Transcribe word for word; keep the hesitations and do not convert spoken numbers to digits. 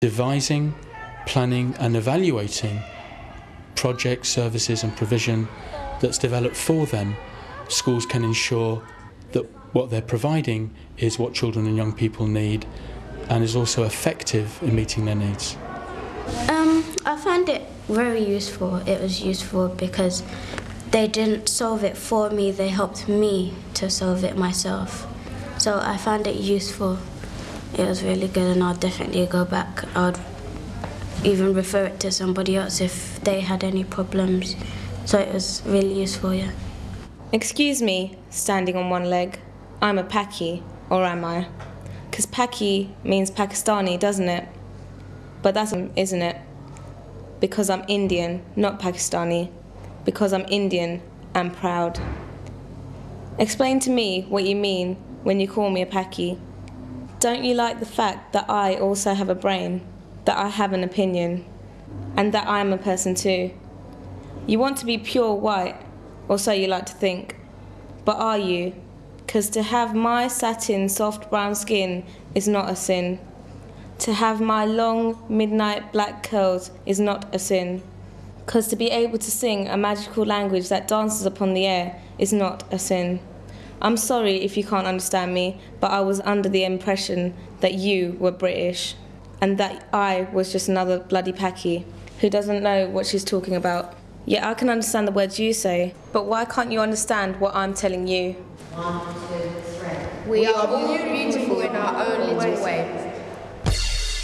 devising, planning and evaluating projects, services and provision that's developed for them, schools can ensure that what they're providing is what children and young people need and is also effective in meeting their needs. Um, I found it very useful. It was useful because they didn't solve it for me, they helped me to solve it myself. So I found it useful. It was really good and I'll definitely go back. I'd even refer it to somebody else if they had any problems. So it was really useful, yeah. Excuse me, standing on one leg. I'm a Paki, or am I? Because Paki means Pakistani, doesn't it? But that's, isn't it? Because I'm Indian, not Pakistani. Because I'm Indian and proud. Explain to me what you mean when you call me a Paki. Don't you like the fact that I also have a brain, that I have an opinion, and that I'm a person too? You want to be pure white, or so you like to think. But are you? Because to have my satin soft brown skin is not a sin. To have my long midnight black curls is not a sin. Because to be able to sing a magical language that dances upon the air is not a sin. I'm sorry if you can't understand me, but I was under the impression that you were British and that I was just another bloody Paki who doesn't know what she's talking about. Yeah, I can understand the words you say, but why can't you understand what I'm telling you? We are all beautiful in our own little way.